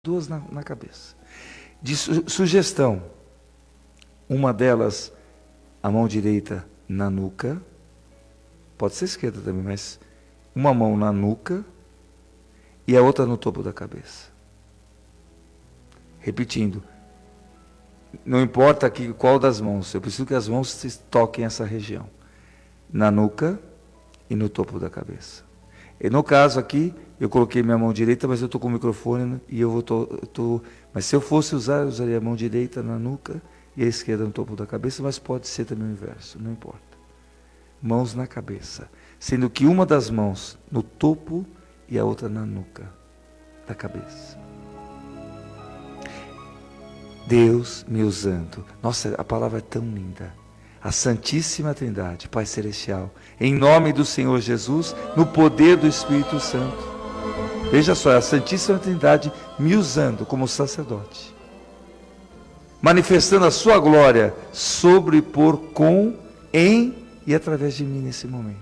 duas na cabeça. De sugestão, uma delas, a mão direita na nuca, pode ser esquerda também, mas uma mão na nuca e a outra no topo da cabeça. Repetindo, não importa aqui qual das mãos, eu preciso que as mãos toquem essa região, na nuca e no topo da cabeça. E no caso aqui, eu coloquei minha mão direita, mas eu estou com o microfone e mas se eu fosse usar, eu usaria a mão direita na nuca e a esquerda no topo da cabeça, mas pode ser também o inverso, não importa. Mãos na cabeça, sendo que uma das mãos no topo e a outra na nuca da cabeça. Deus me usando. Nossa, a palavra é tão linda. A Santíssima Trindade, Pai Celestial, em nome do Senhor Jesus, no poder do Espírito Santo. Veja só, a Santíssima Trindade me usando como sacerdote, manifestando a sua glória sobre, por, com, em e através de mim nesse momento.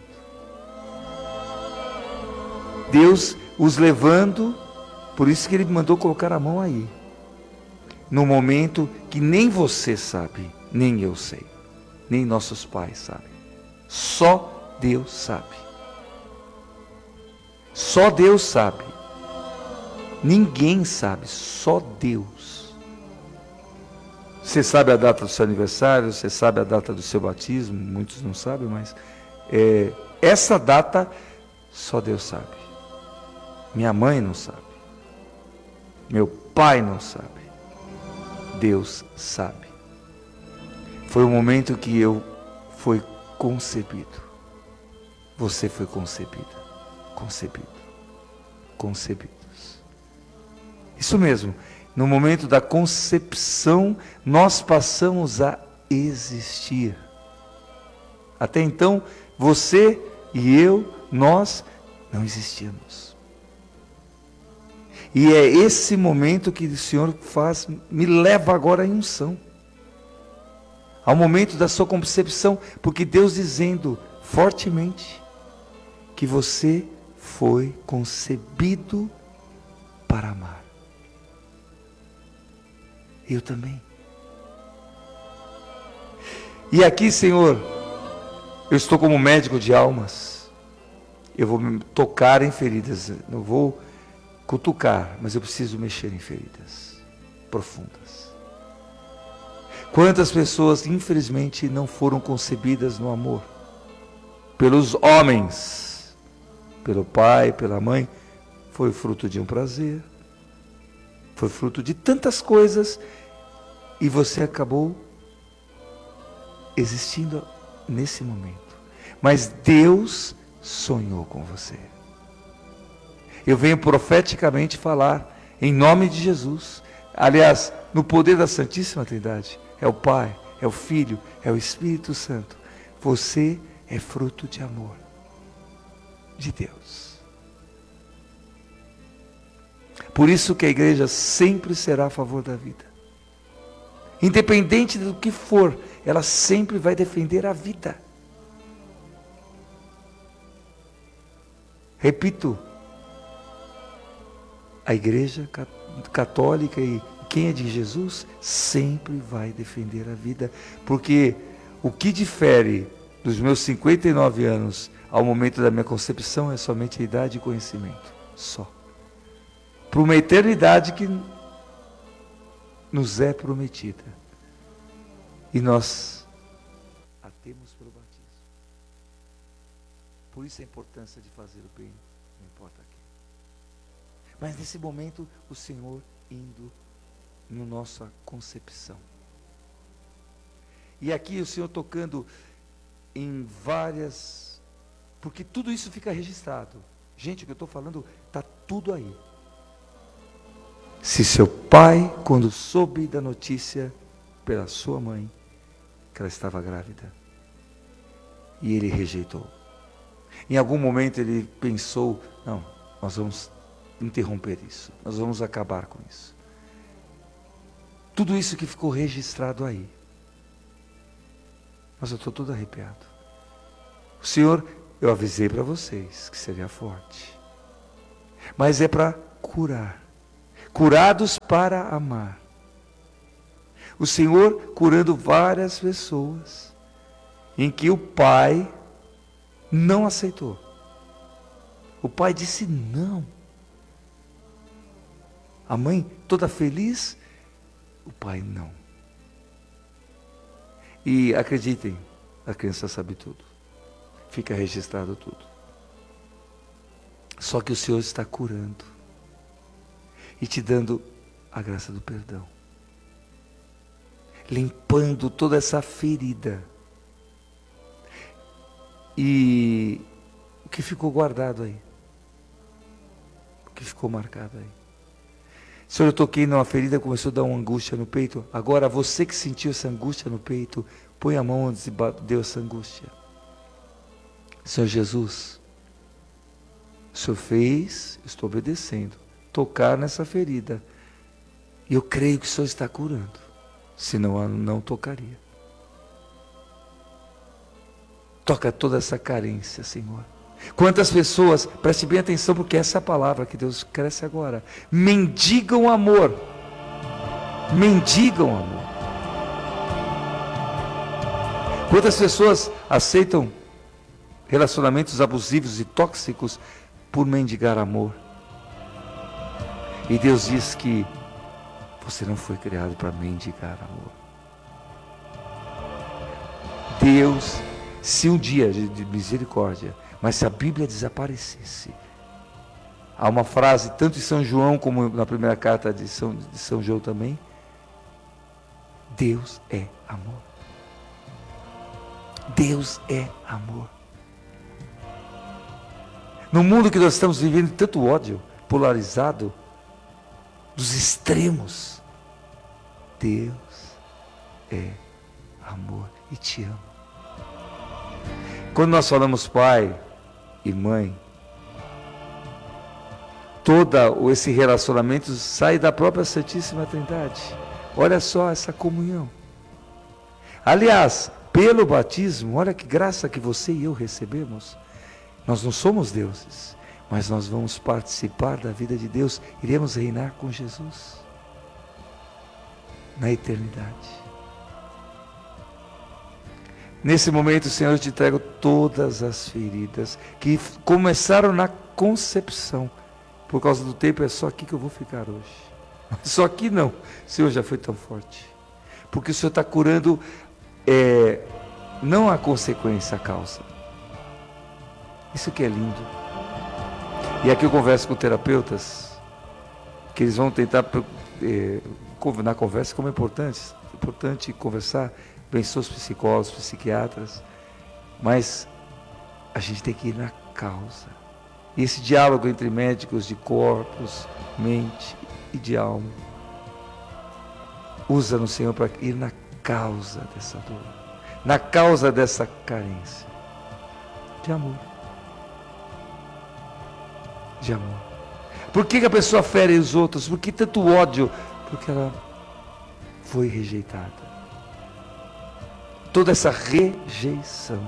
Deus os levando, por isso que Ele mandou colocar a mão aí, no momento que nem você sabe, nem eu sei, nem nossos pais sabem. Só Deus sabe. Só Deus sabe. Ninguém sabe, só Deus. Você sabe a data do seu aniversário, você sabe a data do seu batismo, muitos não sabem, mas essa data só Deus sabe. Minha mãe não sabe. Meu pai não sabe. Deus sabe. Foi o momento que eu fui concebido. Você foi concebida. Concebido. Concebidos. Isso mesmo. No momento da concepção, nós passamos a existir. Até então, você e eu, nós não existíamos. E é esse momento que o Senhor me leva agora à unção. Ao momento da sua concepção, porque Deus dizendo fortemente que você foi concebido para amar. Eu também. E aqui, Senhor, eu estou como médico de almas. Eu vou me tocar em feridas, não vou cutucar, mas eu preciso mexer em feridas profundas. Quantas pessoas, infelizmente, não foram concebidas no amor? Pelos homens, pelo pai, pela mãe, foi fruto de um prazer, foi fruto de tantas coisas, e você acabou existindo nesse momento. Mas Deus sonhou com você. Eu venho profeticamente falar, em nome de Jesus, aliás, no poder da Santíssima Trindade, é o Pai, é o Filho, é o Espírito Santo. Você é fruto de amor de Deus. Por isso que a igreja sempre será a favor da vida. Independente do que for, ela sempre vai defender a vida. Repito, a igreja católica e quem é de Jesus sempre vai defender a vida, porque o que difere dos meus 59 anos ao momento da minha concepção é somente a idade e conhecimento, só. Para uma eternidade que nos é prometida, e nós a temos pelo batismo. Por isso a importância de fazer o bem, não importa quem. Mas nesse momento, o Senhor indo na nossa concepção. E aqui o Senhor tocando em várias... Porque tudo isso fica registrado. Gente, o que eu estou falando, está tudo aí. Se seu pai, quando soube da notícia pela sua mãe, que ela estava grávida, e ele rejeitou. Em algum momento ele pensou, não, nós vamos interromper isso, nós vamos acabar com isso. Tudo isso que ficou registrado aí. Mas eu estou todo arrepiado. O Senhor, eu avisei para vocês que seria forte. Mas é para curar. curados para amar. O Senhor curando várias pessoas, em que o pai não aceitou. O pai disse não. A mãe toda feliz, o pai não. E acreditem, a criança sabe tudo. Fica registrado tudo. Só que o Senhor está curando e te dando a graça do perdão, limpando toda essa ferida. E o que ficou guardado aí? O que ficou marcado aí? Senhor, eu toquei numa ferida, começou a dar uma angústia no peito. Agora, você que sentiu essa angústia no peito, põe a mão onde deu essa angústia. Senhor Jesus, o Senhor fez, estou obedecendo, tocar nessa ferida. E eu creio que o Senhor está curando. Senão eu não tocaria. Toca toda essa carência, Senhor. Quantas pessoas, preste bem atenção, porque essa é a palavra que Deus cresce agora. Mendigam amor. Mendigam amor. Quantas pessoas aceitam relacionamentos abusivos e tóxicos por mendigar amor? E Deus diz que você não foi criado para mendigar amor. Deus, se um dia de misericórdia, mas se a Bíblia desaparecesse, há uma frase, tanto em São João, como na primeira carta de São João também, Deus é amor. Deus é amor. No mundo que nós estamos vivendo, tanto ódio, polarizado, dos extremos, Deus é amor e te ama. Quando nós falamos pai e mãe, todo esse relacionamento sai da própria Santíssima Trindade. Olha só essa comunhão. Aliás, pelo batismo, olha que graça que você e eu recebemos. Nós não somos deuses, mas nós vamos participar da vida de Deus, iremos reinar com Jesus na eternidade. Nesse momento, Senhor, eu te entrego todas as feridas que começaram na concepção. Por causa do tempo, é só aqui que eu vou ficar hoje. Só aqui não. O Senhor já foi tão forte. Porque o Senhor está curando, não a consequência, a causa. Isso que é lindo. E aqui eu converso com terapeutas, que eles vão tentar, na conversa, como é importante conversar. Abençoa os psicólogos, psiquiatras, mas a gente tem que ir na causa. E esse diálogo entre médicos de corpos, mente e de alma, usa no Senhor para ir na causa dessa dor, na causa dessa carência de amor. De amor. Por que a pessoa fere os outros? Por que tanto ódio? Porque ela foi rejeitada. Toda essa rejeição.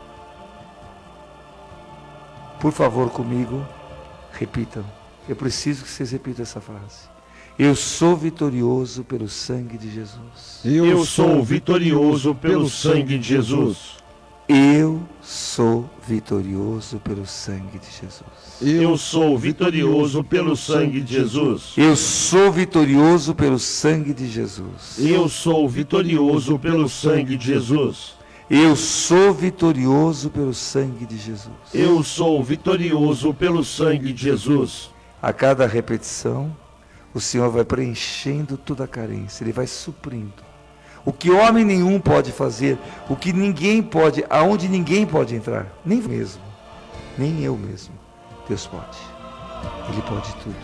Por favor, comigo, repitam. Eu preciso que vocês repitam essa frase. Eu sou vitorioso pelo sangue de Jesus. Eu sou vitorioso pelo sangue de Jesus. Eu sou vitorioso pelo sangue de Jesus. Eu sou vitorioso pelo sangue de Jesus. Eu sou vitorioso pelo sangue de Jesus. Eu sou vitorioso pelo sangue de Jesus. Eu sou vitorioso pelo sangue de Jesus. Eu sou vitorioso pelo sangue de Jesus. A cada repetição, o Senhor vai preenchendo toda a carência, Ele vai suprindo. O que homem nenhum pode fazer, o que ninguém pode, aonde ninguém pode entrar, nem mesmo, nem eu mesmo, Deus pode. Ele pode tudo.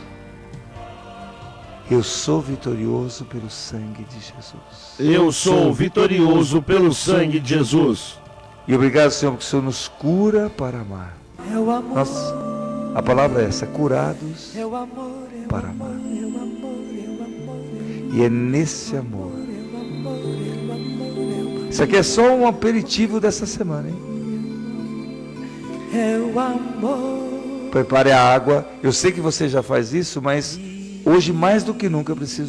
Eu sou vitorioso pelo sangue de Jesus. Eu sou vitorioso pelo sangue de Jesus. E obrigado, Senhor, porque o Senhor nos cura para amar. A palavra é essa, curados para amar. E é nesse amor. Isso aqui é só um aperitivo dessa semana, hein? Prepare a água. Eu sei que você já faz isso, mas Hoje, mais do que nunca, eu preciso